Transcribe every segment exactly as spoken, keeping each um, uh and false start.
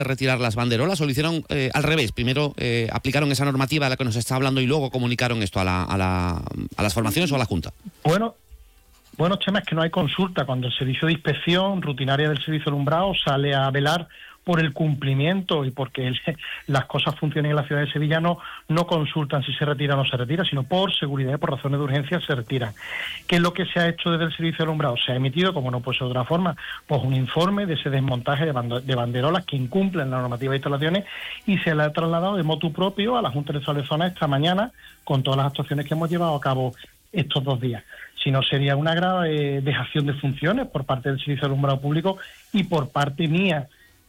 retirar las banderolas o lo hicieron eh, al revés? Primero eh, aplicaron esa normativa de la que nos está hablando y luego comunicaron esto a, la, a, la, a las formaciones o a la Junta. Bueno, bueno, Chema, es que no hay consulta. Cuando el servicio de inspección rutinaria del servicio alumbrado sale a velar por el cumplimiento y porque el, las cosas funcionen en la ciudad de Sevilla, no, no consultan si se retira o no se retira, sino por seguridad y por razones de urgencia se retiran. ¿Qué es lo que se ha hecho desde el servicio alumbrado? Se ha emitido, como no puede ser de otra forma, pues un informe de ese desmontaje de, bando, de banderolas que incumplen la normativa de instalaciones y se le ha trasladado de motu propio a la Junta Electoral de Zona esta mañana con todas las actuaciones que hemos llevado a cabo estos dos días. Si no, sería una grave dejación de funciones por parte del servicio alumbrado público y por parte mía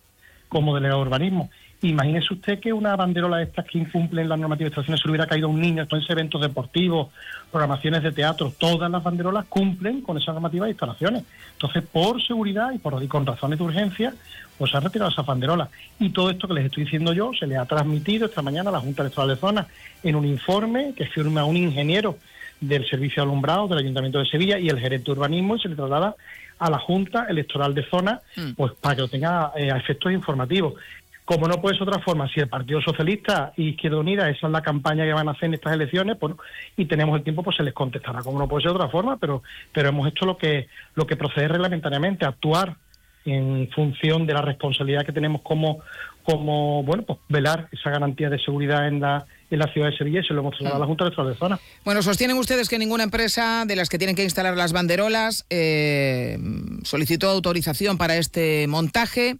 como delegado de urbanismo. Imagínese usted que una banderola de estas que incumplen las normativas de instalaciones se le hubiera caído a un niño, entonces eventos deportivos, programaciones de teatro, todas las banderolas cumplen con esa normativa de instalaciones. Entonces, por seguridad y, por, y con razones de urgencia, pues se ha retirado esas banderolas. Y todo esto que les estoy diciendo yo se le ha transmitido esta mañana a la Junta Electoral de Zona en un informe que firma un ingeniero del Servicio Alumbrado del Ayuntamiento de Sevilla y el gerente de urbanismo, y se le traslada a la Junta Electoral de Zona, pues para que lo tenga eh, a efectos informativos. Como no puede ser otra forma, si el Partido Socialista y Izquierda Unida, esa es la campaña que van a hacer en estas elecciones, pues, y tenemos el tiempo, pues se les contestará. Como no puede ser de otra forma, pero pero hemos hecho lo que lo que procede reglamentariamente, actuar en función de la responsabilidad que tenemos como como bueno pues velar esa garantía de seguridad en la en la ciudad de Sevilla, y se lo hemos trasladado a la Junta Electoral de Zona. Bueno, sostienen ustedes que ninguna empresa de las que tienen que instalar las banderolas eh, solicitó autorización para este montaje.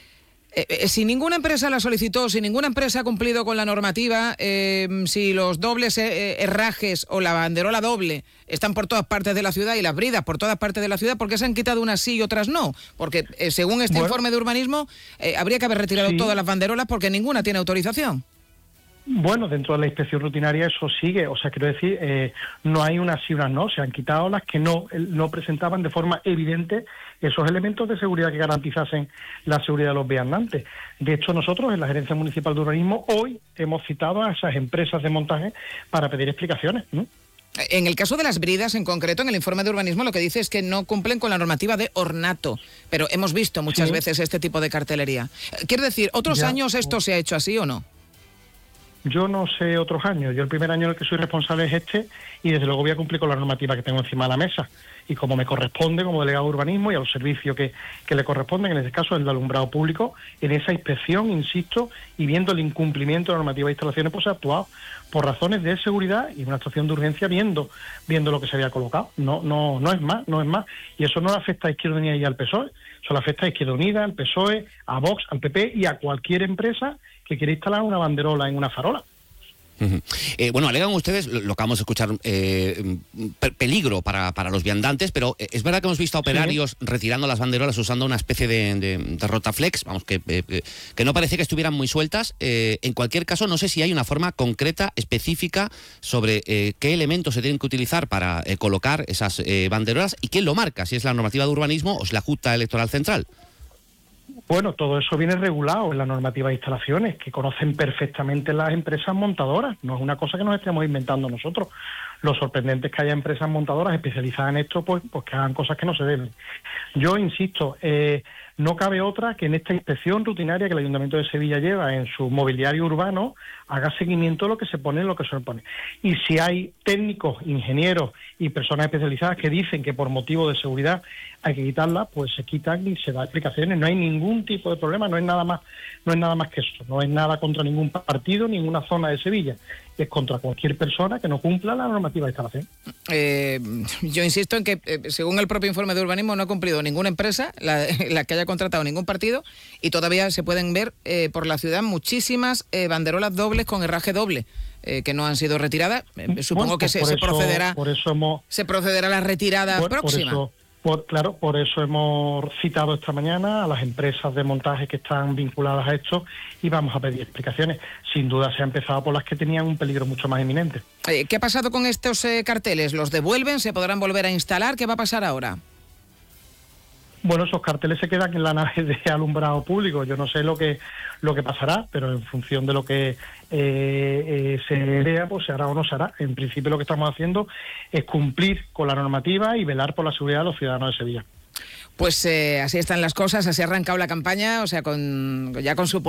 Eh, eh, si ninguna empresa la solicitó, si ninguna empresa ha cumplido con la normativa, eh, si los dobles eh, herrajes o la banderola doble están por todas partes de la ciudad y las bridas por todas partes de la ciudad, ¿por qué se han quitado unas sí y otras no? Porque eh, según este bueno, informe de urbanismo, eh, habría que haber retirado sí. todas las banderolas porque ninguna tiene autorización. Bueno, dentro de la inspección rutinaria eso sigue, o sea, quiero decir, eh, no hay unas sí y unas no, se han quitado las que no, no presentaban de forma evidente esos elementos de seguridad que garantizasen la seguridad de los viandantes. De hecho, nosotros en la Gerencia Municipal de Urbanismo hoy hemos citado a esas empresas de montaje para pedir explicaciones, ¿no? En el caso de las bridas, en concreto, en el informe de urbanismo lo que dice es que no cumplen con la normativa de ornato, pero hemos visto muchas sí. veces este tipo de cartelería. Quiero decir, ¿otros ya, años esto se ha hecho así o no? Yo no sé otros años. Yo el primer año en el que soy responsable es este y desde luego voy a cumplir con la normativa que tengo encima de la mesa. Y como me corresponde como delegado de urbanismo y a los servicios que, que le corresponden, en este caso el de alumbrado público, en esa inspección, insisto, y viendo el incumplimiento de la normativa de instalaciones, pues he actuado por razones de seguridad y una actuación de urgencia viendo viendo lo que se había colocado. No no no es más, no es más. Y eso no le afecta a Izquierda Unida y al P S O E, eso le afecta a Izquierda Unida, al P S O E, a Vox, al P P y a cualquier empresa que quiera instalar una banderola en una farola. Uh-huh. Eh, bueno, alegan ustedes, lo, lo acabamos de escuchar, eh, pe- peligro para, para los viandantes, pero eh, es verdad que hemos visto a operarios sí. retirando las banderolas usando una especie de, de, de rotaflex, vamos, que, eh, que no parece que estuvieran muy sueltas. Eh, en cualquier caso, no sé si hay una forma concreta, específica, sobre eh, qué elementos se tienen que utilizar para eh, colocar esas eh, banderolas y quién lo marca, si es la normativa de urbanismo o es la Junta Electoral Central. Bueno, todo eso viene regulado en la normativa de instalaciones, que conocen perfectamente las empresas montadoras. No es una cosa que nos estemos inventando nosotros. Lo sorprendente es que haya empresas montadoras especializadas en esto, pues, pues que hagan cosas que no se deben. Yo insisto, eh, no cabe otra que en esta inspección rutinaria que el Ayuntamiento de Sevilla lleva en su mobiliario urbano, haga seguimiento de lo que se pone y lo que se pone. Y si hay técnicos, ingenieros y personas especializadas que dicen que por motivo de seguridad hay que quitarla, pues se quitan y se da explicaciones. No hay ningún tipo de problema, no es nada más, no es nada más que eso, no es nada contra ningún partido, ninguna zona de Sevilla, es contra cualquier persona que no cumpla la normativa de instalación. Eh, yo insisto en que, eh, según el propio informe de urbanismo, no ha cumplido ninguna empresa, la, la que haya contratado ningún partido, y todavía se pueden ver eh, por la ciudad muchísimas eh, banderolas dobles con herraje doble. Eh, que no han sido retiradas. Eh, supongo bueno, pues que se, se procederá por eso hemos, se procederá a la retirada por, próxima. Por eso, por, claro, por eso hemos citado esta mañana a las empresas de montaje que están vinculadas a esto y vamos a pedir explicaciones. Sin duda se ha empezado por las que tenían un peligro mucho más inminente. Eh, ¿Qué ha pasado con estos eh, carteles? ¿Los devuelven? ¿Se podrán volver a instalar? ¿Qué va a pasar ahora? Bueno, esos carteles se quedan en la nave de alumbrado público. Yo no sé lo que lo que pasará, pero en función de lo que eh, eh, se vea, pues se hará o no se hará. En principio lo que estamos haciendo es cumplir con la normativa y velar por la seguridad de los ciudadanos de Sevilla. Pues eh, así están las cosas, así ha arrancado la campaña, o sea, con ya con su